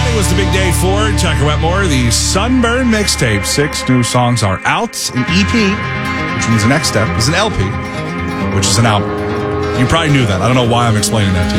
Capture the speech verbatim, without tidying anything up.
Friday was the big day for Tucker Wetmore, the Sunburn Mixtape. Six new songs are out. An E P, which means the next step is an L P, which is an album. You probably knew that. I don't know why I'm explaining that to